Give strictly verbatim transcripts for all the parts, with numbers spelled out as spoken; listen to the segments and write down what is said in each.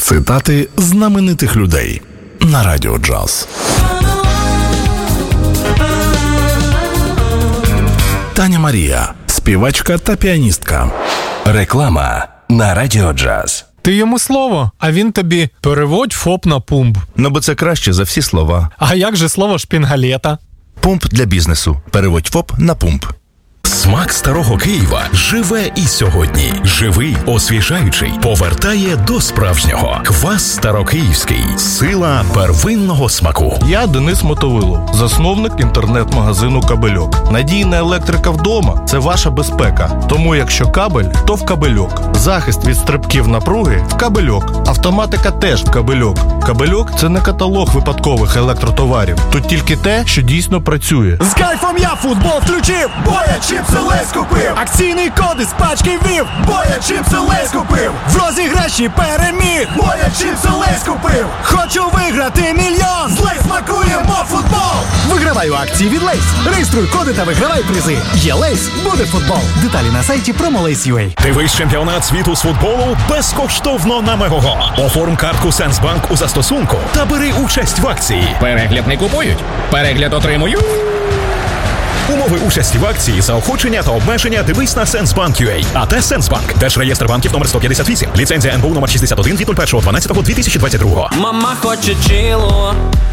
Цитати знаменитих людей на Радіо Джаз. Таня Марія, співачка та піаністка. Реклама на Радіо Джаз. Ти йому слово, а він тобі переводь ФОП на пумп. Ну, бо це краще за всі слова. А як же слово шпінгалета? Пумп для бізнесу. Переводь ФОП на пумп. Смак старого Києва живе і сьогодні. Живий, освіжаючий, повертає до справжнього. Квас Старокиївський. Сила первинного смаку. Я Денис Мотовилов, засновник інтернет-магазину «Кабельок». Надійна електрика вдома – це ваша безпека. Тому якщо кабель, то в «Кабельок». Захист від стрибків напруги – в «Кабельок». Автоматика теж в «Кабельок». «Кабельок» – це не каталог випадкових електротоварів. Тут тільки те, що дійсно працює. З кайфом я футбол включив, бо я чіпси Лейс купив. Акційний код із пачки ввів, бо я чіпси Лейс купив. В розіграші переміг, бо я чіпси Лейс купив. Хочу виграти мільйон, з Лейс смакуємо футбол. Вигравай у акції від Лейс. Реєструй коди та вигравай призи. Є Лейс, буде футбол. Деталі на сайті Promolace.ua. Дивись чемпіонат світу з футболу безкоштовно на Мегого. Оформ картку Сенсбанк у застосунку та бери участь в акції. Перегляд не купують, перегляд отримують. Умови участі в акції, заохочення та обмеження дивись на Сенсбанк.ua. АТ Сенсбанк. Держреєстр банків номер сто п'ятдесят вісім. Ліцензія ен бе у номер шістдесят один від першого дванадцятого дві тисячі двадцять другого. Мама хоче чило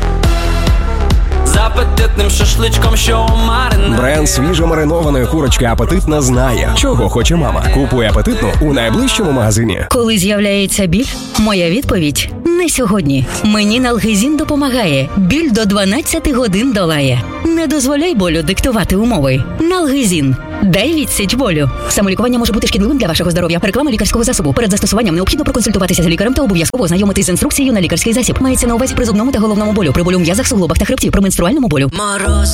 з апетитним шашличком, що марине. Бренд свіжо-маринованої курочки «Апетитна» знає, чого хоче мама. Купуй «Апетитну» у найближчому магазині. Коли з'являється біль, моя відповідь – не сьогодні. Мені Налгезін допомагає. Біль до дванадцяти годин долає. Не дозволяй болю диктувати умови. Налгезін. Дай відсіч болю. Самолікування може бути шкідливим для вашого здоров'я. Реклама лікарського засобу. Перед застосуванням необхідно проконсультуватися з лікарем та обов'язково ознайомитись з інструкцією на лікарський засіб. Мається на увазі при зубному та головному болю, при болю в м'язах, суглобах та хребті, при менструальному болю. Мороз